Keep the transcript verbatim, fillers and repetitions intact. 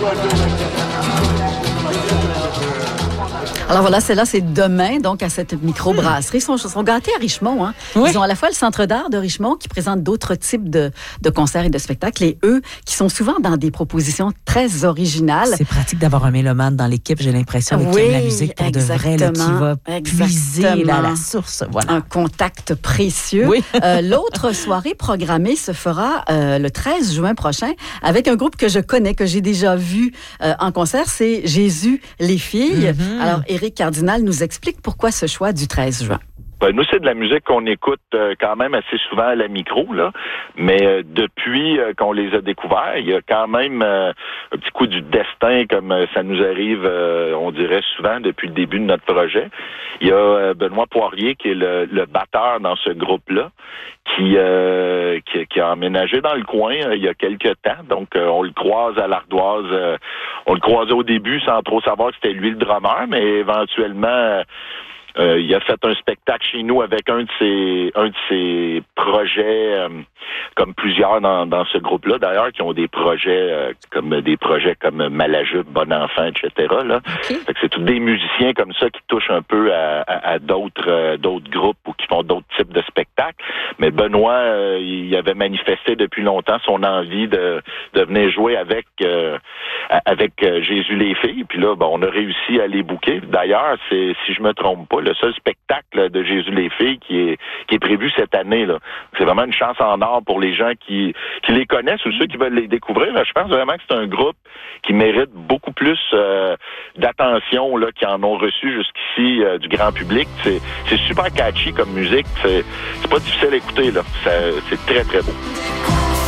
Alors voilà, celle-là, c'est demain, donc à cette microbrasserie. Ils sont, sont gâtés à Richemont. Hein. Oui. Ils ont à la fois le Centre d'art de Richemont qui présente d'autres types de, de concerts et de spectacles, et eux qui sont souvent dans des propositions très originales. C'est pratique d'avoir un mélomane dans l'équipe, j'ai l'impression, oui, qui aime la musique pour de vrai, là, qui va exactement. puiser là, la source. Voilà. Un contact précieux. Oui. euh, l'autre soirée programmée se fera euh, le treize juin prochain avec un groupe que je connais, que j'ai déjà vu euh, en concert, c'est Jésus les filles. Mm-hmm. Alors, Éric Cardinal nous explique pourquoi ce choix du treize juin. Ben, nous, c'est de la musique qu'on écoute euh, quand même assez souvent à la micro, là. Mais euh, depuis euh, qu'on les a découverts, il y a quand même euh, un petit coup du destin, comme euh, ça nous arrive, euh, on dirait souvent, depuis le début de notre projet. Il y a euh, Benoît Poirier, qui est le, le batteur dans ce groupe-là, qui, euh, qui, qui a emménagé dans le coin euh, il y a quelques temps. Donc, euh, on le croise à l'Ardoise. Euh, on le croisait au début sans trop savoir que c'était lui le drummer, mais éventuellement... Euh, Euh, il a fait un spectacle chez nous avec un de ses un de ses projets, euh, comme plusieurs dans, dans ce groupe-là, d'ailleurs, qui ont des projets euh, comme des projets comme Malajube, Bon Enfant, et cetera. Là. Okay. Fait que c'est tous des musiciens comme ça qui touchent un peu à, à, à d'autres euh, d'autres groupes ou qui font d'autres types de spectacles. Mais Benoît, euh, il avait manifesté depuis longtemps son envie de, de venir jouer avec euh, avec euh, Jésus les filles. Puis là, bon, on a réussi à les booker. D'ailleurs, c'est si je me trompe pas, le seul spectacle de Jésus les filles qui est qui est prévu cette année là. C'est vraiment une chance en or pour les gens qui qui les connaissent ou ceux qui veulent les découvrir. Je pense vraiment que c'est un groupe qui mérite beaucoup plus euh, d'attention là qui en ont reçu jusqu'ici euh, du grand public. C'est c'est super catchy comme musique. C'est c'est pas difficile à écouter là. Ça, c'est très très beau.